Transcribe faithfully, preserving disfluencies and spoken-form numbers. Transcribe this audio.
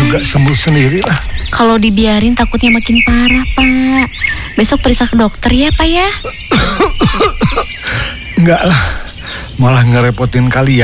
juga sembuh sendiri lah. Kalau dibiarin takutnya makin parah, Pak. Besok periksa ke dokter ya, Pak ya? Enggak lah, malah ngerepotin kalian.